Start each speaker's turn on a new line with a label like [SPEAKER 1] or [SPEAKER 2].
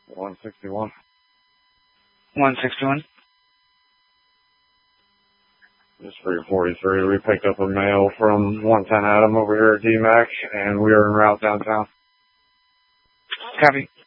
[SPEAKER 1] 161.
[SPEAKER 2] 161.
[SPEAKER 1] Just 343. We picked up a male from 110 Adam over here at DMAC, and we are en route downtown.
[SPEAKER 2] Copy.